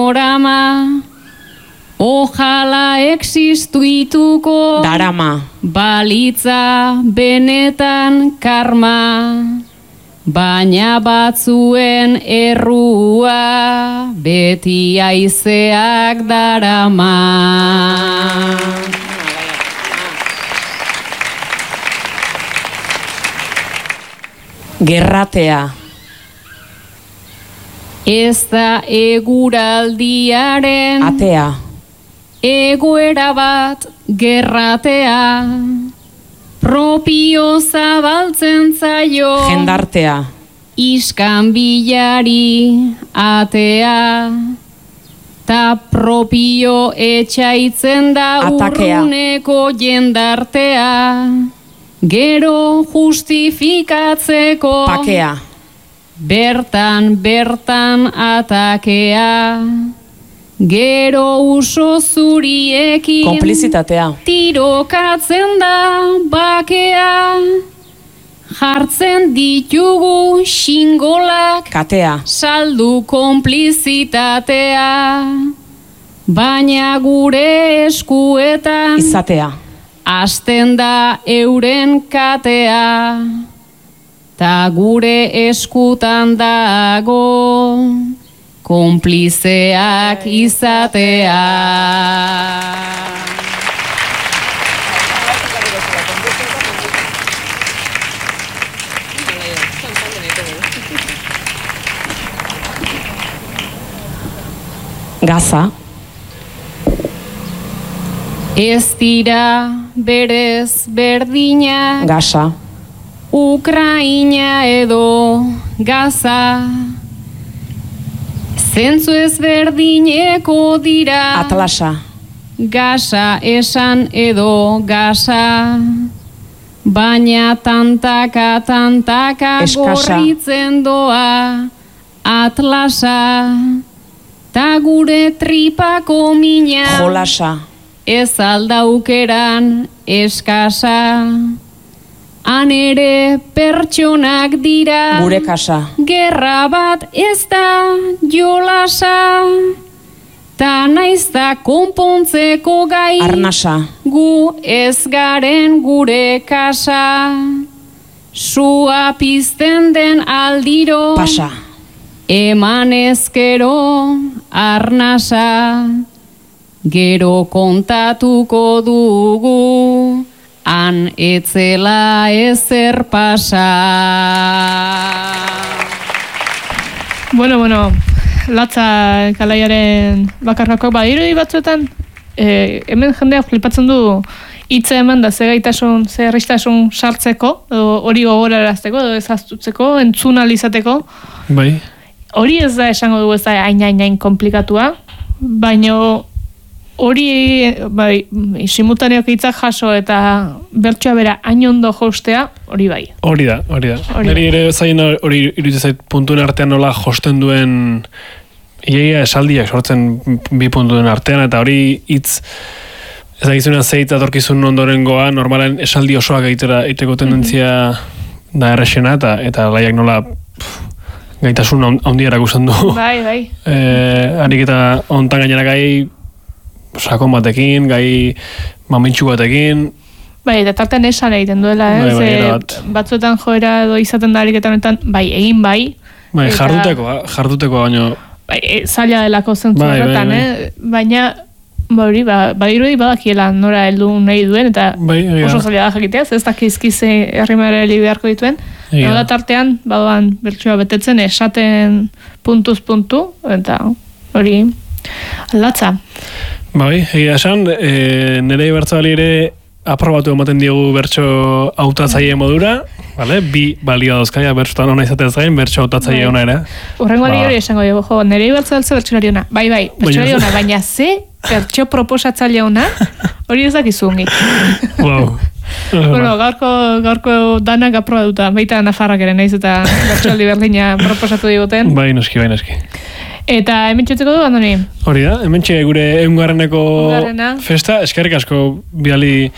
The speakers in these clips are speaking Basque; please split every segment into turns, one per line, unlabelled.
panorama, ojala existuituko
darama,
balitza benetan karma, baina batzuen errua beti haizeak darama.
gerratea,
Ez da eguraldiaren
atea,
egoera bat gerratea, propio zabaltzen zaio
jendartea,
iskanbilari atea, ta propio etxaitzen da
Atakea.
urruneko jendartea, gero justifikatzeko
pakea,
bertan atakea, gero uso zuriekin
konplizitatea,
tirokatzen da bakea, jartzen ditugu xingolak
katea,
saldu konplizitatea, baina gure eskuetan
izatea,
hasten da euren katea, ta gure eskutan dago konplizeak izatea.
gaza,
Ez dira berez berdina,
gasa,
Ukraina edo Gaza, zentzu ezberdineko dira,
atlasa,
Gaza esan edo Gaza, baina tantaka
Eskasa.
gorritzen doa Atlasa, ta gure tripako mina
jolasa,
ez aldaukeran eskasa, han ere pertsonak dira,
gure kasa,
gerra bat ez da jolasa, ta naiz da konpontzeko gai,
arnasa,
gu ez garen gure kasa, sua pizten den aldiro,
pasa,
eman ezkero arnasa, gero kontatuko dugu, han etzela ezer pasa.
Bueno, latza kalaiaren bakarrakoak badirudi batzuetan, hemen jendeak flipatzen du hitza eman da ze gaitasun, ze erristasun sartzeko, edo hori gogorarazteko, edo ezaztutzeko, entzun izateko.
Bai.
Hori ez da esango dugu ez da hain komplikatua, baino hori, bai, simultaneok hitzak jaso eta bertsoa bera hain ondo jostea, hori bai.
Hori da. Neri ere zain hori iruditzen zait puntuen artean nola josten duen iaia esaldiak sortzen bi puntuen artean, eta hori hitz ez da gizunean zeit atorkizun ondorengoa, normalen esaldi osoak egiteko tendentzia da errexena, eta laiak nola gaitasun handia erakusten du.
Bai.
Harik eta ontan gainera gai sakon batekin, gai mamintxu batekin.
Bai, eta tartean esan egiten duela, batzuetan joera edo izaten da ariketan honetan, bai, egin bai.
Bai, jarduteko baino.
Bai, zaila delako zentzu horretan, baina hori, badirudi badakiela nora heldu nahi duen, eta oso zaila da jakitea, ez dakizkize herrimare beharko dituen. Nola tartean, badoan bertsoa betetzen, esaten puntuz puntu, eta hori aldatza.
Bai, egia esan, nire bertzabali ere aprobatu ematen diogu bertso hautatzaile modura, vale? Bi balio dauzkaia bertsotan ona izateaz gain, bertso hautatzaile ona ere.
Urrengo hori esango dugu, jo, nire bertzaltze bertsolari ona. Bai, bertsolari ona, baina ze bertso proposatzaile ona, hori ez dakizu ongi.
Wow.
Bueno, gaurko danak aprobatuta, baita Nafarrak ere naiz eta bertsoldi berdina proposatu diguten.
Bai, noski.
Eta hemen txutzeko du, Andoni?
Hori da, hemen gure eungarreneko festa, eskerrik asko bidali,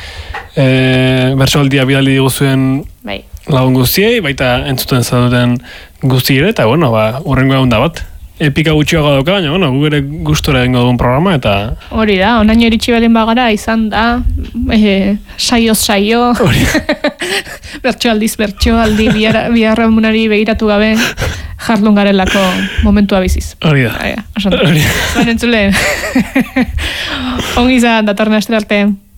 bertsoaldia bidali diguzuen lagun guztiei, baita entzuten zaduten guzti ere, eta bueno, urrengo egun da bat. epika gutxiago dauka, baina, bueno, gu ere gustora egingo dugun programa, eta...
Hori da, onaino iritsi balen bagara, izan da, saio, bertsoaldi, biharra munari begiratu gabe, jardun garelako momentua biziz.
Hori da.
Baina entzule, ongi izan, datorren astera arte.